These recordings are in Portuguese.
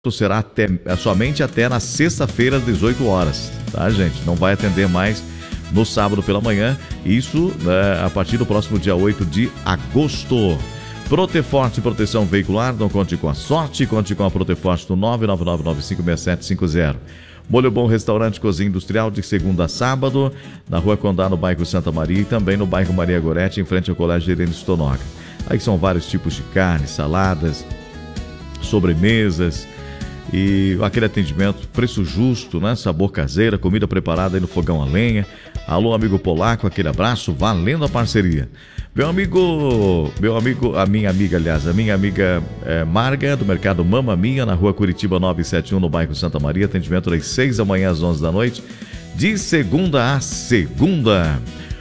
será somente até na sexta-feira às 18 horas, tá, gente? Não vai atender mais no sábado pela manhã, isso, né, a partir do próximo dia 8 de agosto. Proteforte Proteção Veicular, não conte com a sorte, conte com a Proteforte no 999956750. Molho Bom Restaurante Cozinha Industrial de segunda a sábado, na Rua Condá, no bairro Santa Maria, e também no bairro Maria Gorete, em frente ao Colégio Irene Stonoga. Aí são vários tipos de carne, saladas, sobremesas e aquele atendimento, preço justo, né? Sabor caseira, comida preparada aí no fogão a lenha. Alô, amigo polaco, aquele abraço, valendo a parceria. A minha amiga Marga, do Mercado Mamma Mia, na Rua Curitiba 971, no bairro Santa Maria, atendimento das 6 da manhã às 11 da noite, de segunda a segunda.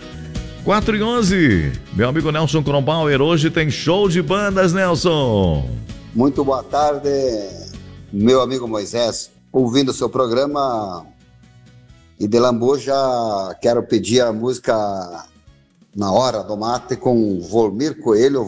4h11, meu amigo Nelson Kronbauer, hoje tem show de bandas, Nelson. Muito boa tarde, meu amigo Moisés, ouvindo o seu programa, e de Lambuja quero pedir a música Na Hora do Mate com Valmir Coelho,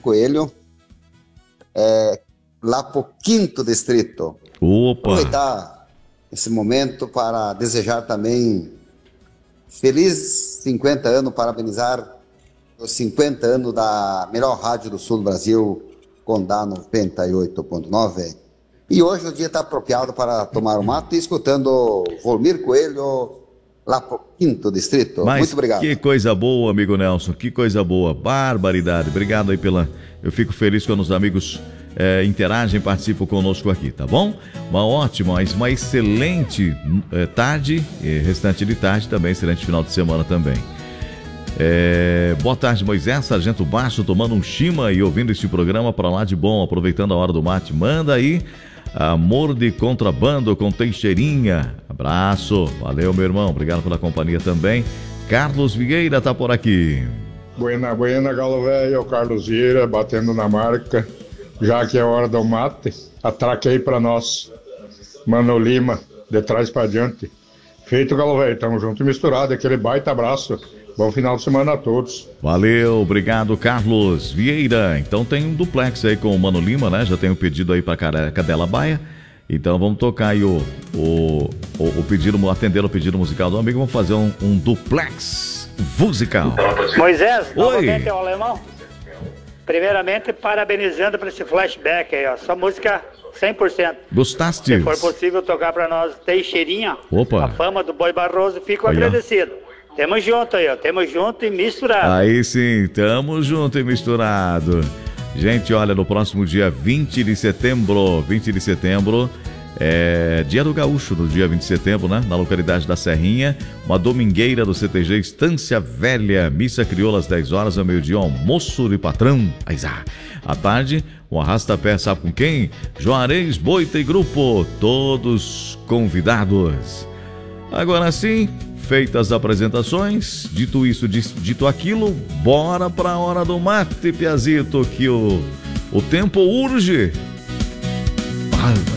lá pro 5º Distrito. Opa! Aproveitar esse momento para desejar também feliz 50 anos, parabenizar os 50 anos da melhor rádio do sul do Brasil, Condá 98.9. E hoje o dia está apropriado para tomar o mato e escutando Valmir Coelho, lá pro 5º Distrito. Mas muito obrigado. Que coisa boa, amigo Nelson, que coisa boa, barbaridade. Obrigado aí eu fico feliz quando os amigos interagem, participam conosco aqui, tá bom? Uma ótima, uma excelente tarde, restante de tarde também, excelente final de semana também. Boa tarde, Moisés, Sargento Baixo, tomando um chima e ouvindo este programa para lá de bom, aproveitando a hora do mate. Manda aí Amor de Contrabando com Teixeirinha. Abraço, valeu, meu irmão, obrigado pela companhia também. Carlos Vieira tá por aqui. Buena, galo velho, Carlos Vieira batendo na marca, já que é hora do mate. Atraque aí pra nós, Mano Lima, de trás pra diante. Feito, galo velho, tamo junto e misturado, aquele baita abraço. Bom final de semana a todos. Valeu, obrigado, Carlos Vieira. Então tem um duplex aí com o Mano Lima, né? Já tem um pedido aí pra Cadela Baia. Então vamos tocar aí o pedido, atender o pedido musical do amigo. Vamos fazer um duplex musical. Moisés, novamente é o alemão. Primeiramente, parabenizando por esse flashback aí, ó. Só música 100%. Gostaste? Se for possível tocar pra nós Teixeirinha. Opa. A fama do Boi Barroso, fico agradecido. Tamo junto aí, ó. Tamo junto e misturado. Aí sim, tamo junto e misturado. Gente, olha, no próximo dia 20 de setembro, dia do Gaúcho, no dia 20 de setembro, né? Na localidade da Serrinha, uma domingueira do CTG Estância Velha, missa crioula às 10 horas, ao meio-dia, almoço de patrão. À tarde, um arrasta-pé, sabe com quem? Juarez, Boita e Grupo, todos convidados. Agora sim, feitas as apresentações, dito isso, dito aquilo, bora pra hora do mate, Piazito, que o tempo urge.